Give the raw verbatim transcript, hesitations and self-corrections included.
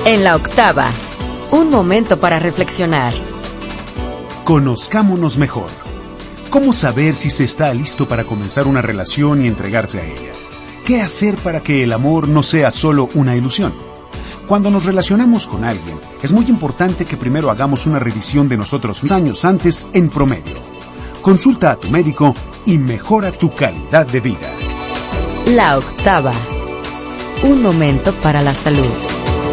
En la octava, un momento para reflexionar. Conozcámonos mejor. ¿Cómo saber si se está listo para comenzar una relación y entregarse a ella? ¿Qué hacer para que el amor no sea solo una ilusión? Cuando nos relacionamos con alguien, es muy importante que primero hagamos una revisión de nosotros años antes en promedio. Consulta a tu médico y mejora tu calidad de vida. La octava, un momento para la salud.